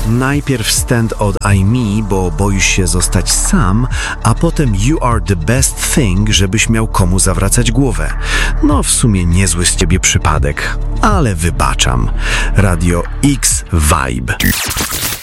Najpierw Stand od I Me, bo boisz się zostać sam, a potem You Are The Best Thing, żebyś miał komu zawracać głowę. No w sumie niezły z ciebie przypadek, ale wybaczam. Radio X Vibe.